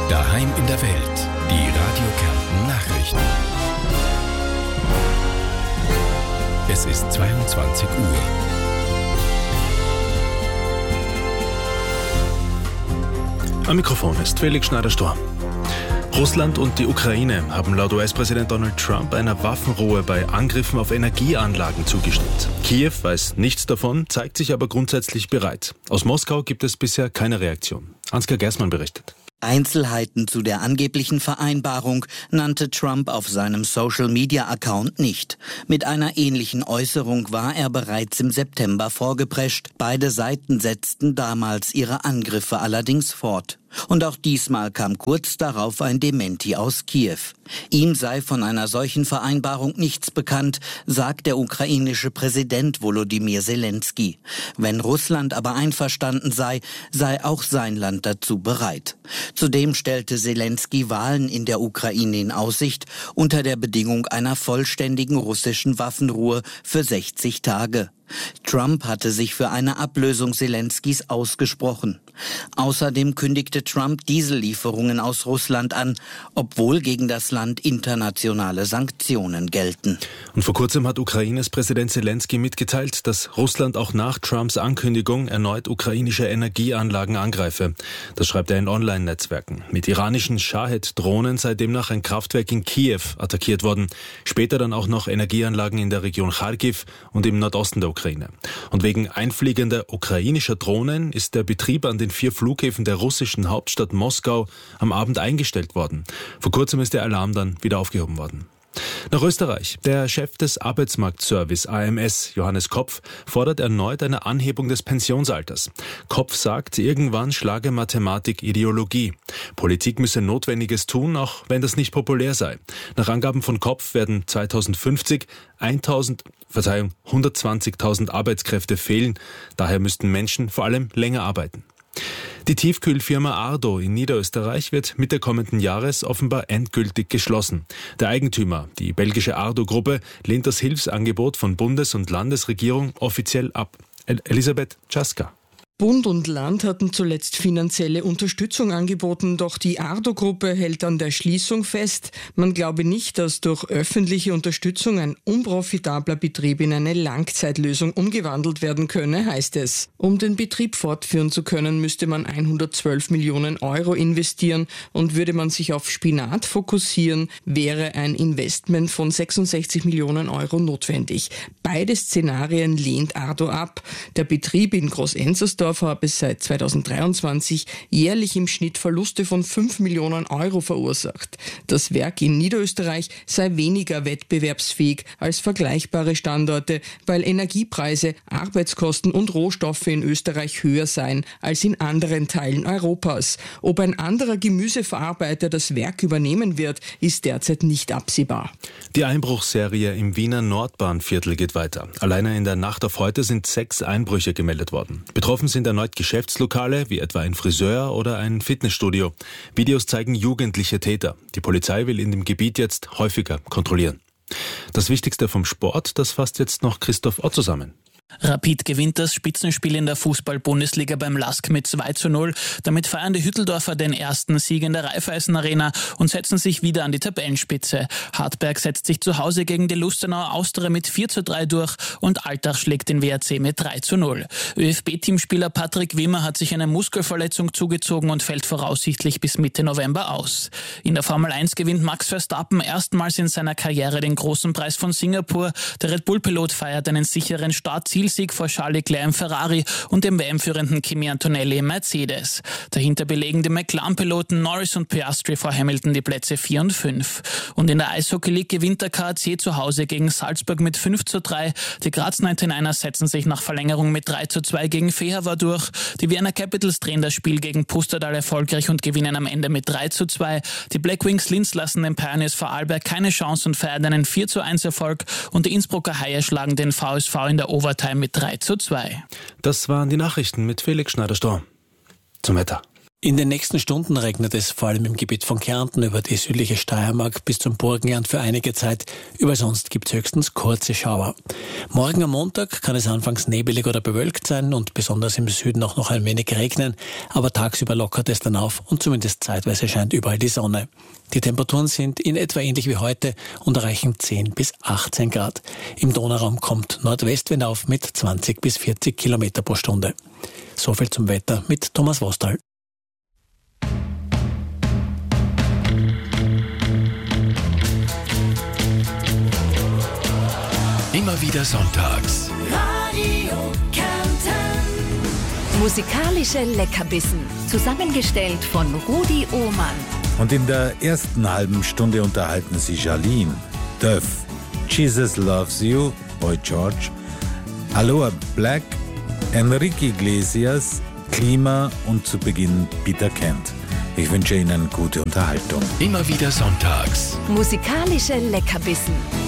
Daheim in der Welt. Die Radio Kärnten Nachrichten. Es ist 22 Uhr. Am Mikrofon ist Felix Schneider-Stor. Russland und die Ukraine haben laut US-Präsident Donald Trump einer Waffenruhe bei Angriffen auf Energieanlagen zugestimmt. Kiew weiß nichts davon, zeigt sich aber grundsätzlich bereit. Aus Moskau gibt es bisher keine Reaktion. Ansgar Gersmann berichtet. Einzelheiten zu der angeblichen Vereinbarung nannte Trump auf seinem Social-Media-Account nicht. Mit einer ähnlichen Äußerung war er bereits im September vorgeprescht. Beide Seiten setzten damals ihre Angriffe allerdings fort. Und auch diesmal kam kurz darauf ein Dementi aus Kiew. Ihm sei von einer solchen Vereinbarung nichts bekannt, sagt der ukrainische Präsident Volodymyr Zelensky. Wenn Russland aber einverstanden sei, sei auch sein Land dazu bereit. Zudem stellte Zelensky Wahlen in der Ukraine in Aussicht, unter der Bedingung einer vollständigen russischen Waffenruhe für 60 Tage. Trump hatte sich für eine Ablösung Zelenskys ausgesprochen. Außerdem kündigte Trump Diesellieferungen aus Russland an, obwohl gegen das Land internationale Sanktionen gelten. Und vor kurzem hat Ukraines Präsident Zelensky mitgeteilt, dass Russland auch nach Trumps Ankündigung erneut ukrainische Energieanlagen angreife. Das schreibt er in Online-Netzwerken. Mit iranischen Shahed-Drohnen sei demnach ein Kraftwerk in Kiew attackiert worden. Später dann auch noch Energieanlagen in der Region Charkiw und im Nordosten der Ukraine. Und wegen einfliegender ukrainischer Drohnen ist der Betrieb an den 4 Flughäfen der russischen Hauptstadt Moskau am Abend eingestellt worden. Vor kurzem ist der Alarm dann wieder aufgehoben worden. Nach Österreich. Der Chef des Arbeitsmarktservice AMS, Johannes Kopf, fordert erneut eine Anhebung des Pensionsalters. Kopf sagt, irgendwann schlage Mathematik Ideologie. Politik müsse Notwendiges tun, auch wenn das nicht populär sei. Nach Angaben von Kopf werden 2050 120.000 Arbeitskräfte fehlen. Daher müssten Menschen vor allem länger arbeiten. Die Tiefkühlfirma Ardo in Niederösterreich wird Mitte kommenden Jahres offenbar endgültig geschlossen. Der Eigentümer, die belgische Ardo-Gruppe, lehnt das Hilfsangebot von Bundes- und Landesregierung offiziell ab. Elisabeth Czaska. Bund und Land hatten zuletzt finanzielle Unterstützung angeboten, doch die Ardo-Gruppe hält an der Schließung fest. Man glaube nicht, dass durch öffentliche Unterstützung ein unprofitabler Betrieb in eine Langzeitlösung umgewandelt werden könne, heißt es. Um den Betrieb fortführen zu können, müsste man 112 Millionen Euro investieren und würde man sich auf Spinat fokussieren, wäre ein Investment von 66 Millionen Euro notwendig. Beide Szenarien lehnt Ardo ab. Der Betrieb in Groß-Enzersdorf habe seit 2023 jährlich im Schnitt Verluste von 5 Millionen Euro verursacht. Das Werk in Niederösterreich sei weniger wettbewerbsfähig als vergleichbare Standorte, weil Energiepreise, Arbeitskosten und Rohstoffe in Österreich höher seien als in anderen Teilen Europas. Ob ein anderer Gemüseverarbeiter das Werk übernehmen wird, ist derzeit nicht absehbar. Die Einbruchsserie im Wiener Nordbahnviertel geht weiter. Alleine in der Nacht auf heute sind 6 Einbrüche gemeldet worden. Betroffen sind erneut Geschäftslokale, wie etwa ein Friseur oder ein Fitnessstudio. Videos zeigen jugendliche Täter. Die Polizei will in dem Gebiet jetzt häufiger kontrollieren. Das Wichtigste vom Sport, das fasst jetzt noch Christoph Ott zusammen. Rapid gewinnt das Spitzenspiel in der Fußball-Bundesliga beim LASK mit 2:0. Damit feiern die Hütteldorfer den ersten Sieg in der Raiffeisen-Arena und setzen sich wieder an die Tabellenspitze. Hartberg setzt sich zu Hause gegen die Lustenauer Austria mit 4:3 durch und Altach schlägt den WRC mit 3:0. ÖFB-Teamspieler Patrick Wimmer hat sich eine Muskelverletzung zugezogen und fällt voraussichtlich bis Mitte November aus. In der Formel 1 gewinnt Max Verstappen erstmals in seiner Karriere den großen Preis von Singapur. Der Red Bull-Pilot feiert einen sicheren Startzielsieg vor Charles Leclerc im Ferrari und dem WM-führenden Kimi Antonelli im Mercedes. Dahinter belegen die McLaren-Piloten Norris und Piastri vor Hamilton die Plätze 4 und 5. Und in der Eishockey League gewinnt der KAC zu Hause gegen Salzburg mit 5:3. Die Graz 99ers setzen sich nach Verlängerung mit 3:2 gegen Fehervar durch. Die Vienna Capitals drehen das Spiel gegen Pustertal erfolgreich und gewinnen am Ende mit 3:2. Die Black Wings Linz lassen den Pioneers Vorarlberg keine Chance und feiern einen 4:1 Erfolg. Und die Innsbrucker Haie schlagen den VSV in der Overtime mit 3:2. Das waren die Nachrichten mit Felix Schneider-Stor. Zum Wetter. In den nächsten Stunden regnet es vor allem im Gebiet von Kärnten über die südliche Steiermark bis zum Burgenland für einige Zeit. Überall sonst gibt es höchstens kurze Schauer. Morgen am Montag kann es anfangs nebelig oder bewölkt sein und besonders im Süden auch noch ein wenig regnen. Aber tagsüber lockert es dann auf und zumindest zeitweise scheint überall die Sonne. Die Temperaturen sind in etwa ähnlich wie heute und erreichen 10 bis 18 Grad. Im Donauraum kommt Nordwestwind auf mit 20 bis 40 Kilometer pro Stunde. Soviel zum Wetter mit Thomas Wostal. Immer wieder sonntags. Radio Kärnten. Musikalische Leckerbissen. Zusammengestellt von Rudi Ohmann. Und in der ersten halben Stunde unterhalten sie Charlene, Duff, Jesus Loves You, Boy George, Aloha Black, Enrique Iglesias, Klima und zu Beginn Peter Kent. Ich wünsche Ihnen gute Unterhaltung. Immer wieder sonntags. Musikalische Leckerbissen.